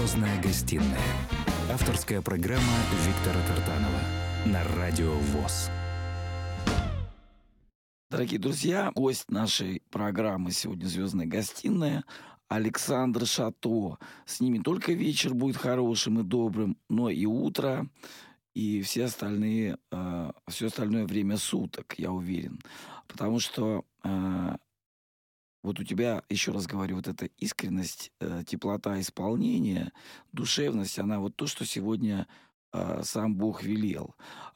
«Звездная гостиная». Авторская программа Виктора Тартанова на Радио ВОС. Дорогие друзья, гость нашей программы сегодня «Звездная гостиная» Александр Шато. С ним не только вечер будет хорошим и добрым, но и утро, и все остальное время суток, я уверен. Потому что вот у тебя, еще раз говорю, вот эта искренность, теплота исполнения, душевность, она вот то, что сегодня сам Бог велел.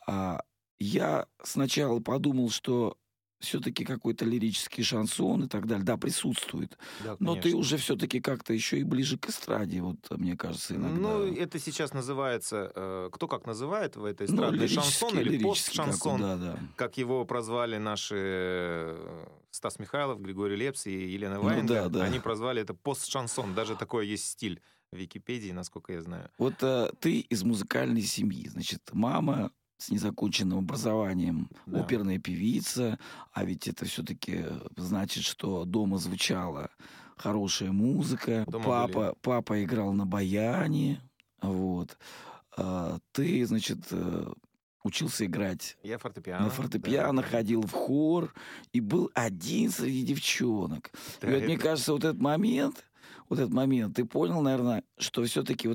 Я сначала подумал, что все-таки какой-то лирический шансон и так далее, да, присутствует. Да, Но ты конечно. уже все-таки как-то еще и ближе к эстраде, вот мне кажется, иногда. Ну, это сейчас называется, кто как называет в этой Ну, эстрадный шансон или лирический, постшансон, да. как его прозвали наши Стас Михайлов, Григорий Лепс и Елена Ну, Ваенга. да. Они прозвали это постшансон. Даже такой есть стиль в Википедии, насколько я знаю. Вот ты из музыкальной семьи, значит, мама с незаконченным образованием, Да. оперная певица, а ведь это все-таки значит, что дома звучала хорошая музыка. Дома Папа играл на баяне, вот. Ты, значит, учился играть Я фортепиано. на фортепиано, Да. ходил в хор и был один среди девчонок. Да, И вот мне это- кажется, вот этот момент, ты понял, наверное, что все-таки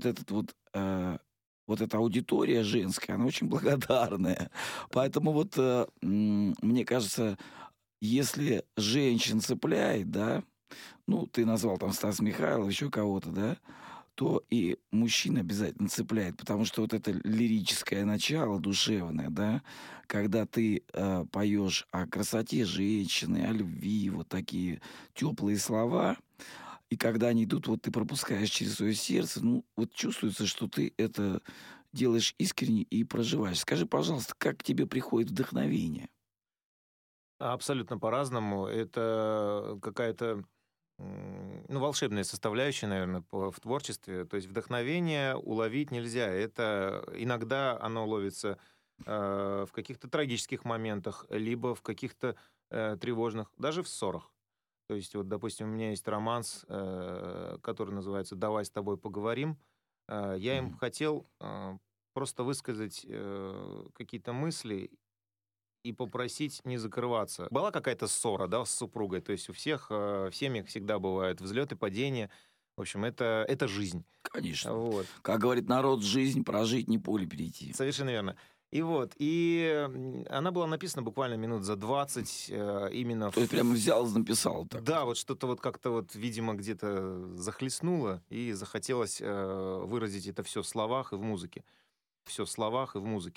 вот эта аудитория женская, она очень благодарная. Поэтому вот мне кажется, если женщин цепляет, да, ну, ты назвал там Стас Михайлов, еще кого-то, да, то и мужчин обязательно цепляет, потому что вот это лирическое начало, душевное, да, когда ты поешь о красоте женщины, о любви, вот такие теплые слова, и когда они идут, вот ты пропускаешь через свое сердце, ну, вот чувствуется, что ты это делаешь искренне и проживаешь. Скажи, пожалуйста, как к тебе приходит вдохновение? Абсолютно по-разному. Это какая-то волшебная составляющая, наверное, в творчестве. То есть вдохновение уловить нельзя. Это иногда оно ловится в каких-то трагических моментах, либо в каких-то тревожных, даже в ссорах. То есть вот, допустим, у меня есть романс, который называется «Давай с тобой поговорим». Я им Мгм. хотел просто высказать какие-то мысли и попросить не закрываться. Была какая-то ссора, да, с супругой, то есть у всех в семьях всегда бывают взлеты, падения. В общем, это жизнь. Конечно. Вот. Как говорит народ, жизнь прожить, не поле перейти. Совершенно верно. Она была написана буквально минут за 20, именно То есть прямо взял и написал так. Да, вот что-то вот как-то вот, видимо, где-то захлестнуло, и захотелось выразить это все в словах и в музыке.